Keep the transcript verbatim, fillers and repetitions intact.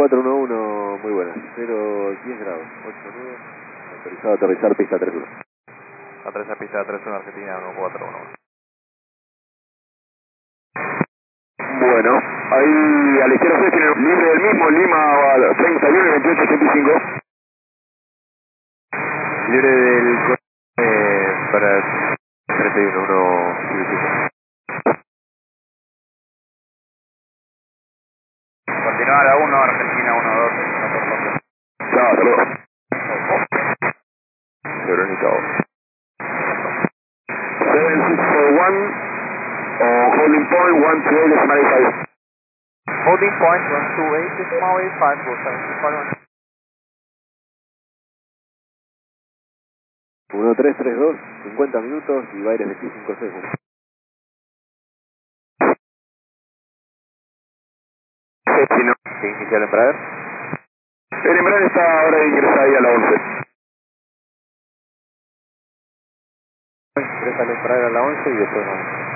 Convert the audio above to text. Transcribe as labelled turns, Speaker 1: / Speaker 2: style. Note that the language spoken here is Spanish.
Speaker 1: cuatro uno uno, muy buenas. cero diez grados, ocho nueve. Autorizado a aterrizar pista tres uno.
Speaker 2: Aterriza pista tres uno, Argentina uno cuatro uno.
Speaker 1: Bueno, ahí a la izquierda ustedes tienen libre del mismo, Lima treinta y uno veintiocho ochenta y cinco.
Speaker 2: Libre del eh, para treinta y uno, uno. Continúa a la uno, Argentina uno dos.
Speaker 1: Chao, saludos.
Speaker 2: Verónica.
Speaker 1: seven six four one, uh, holding point one two eight decimal eight five.
Speaker 2: Holding point one two eight decimal eight five, go seven six four one.
Speaker 1: uno tres tres dos, cincuenta minutos y Baires veinticinco segundos. Sí, no.
Speaker 2: ¿Qué inicia el embraer?
Speaker 1: El embraer está ahora de ingresar ahí a la once.
Speaker 2: Ingresa el embraer a la once y después no.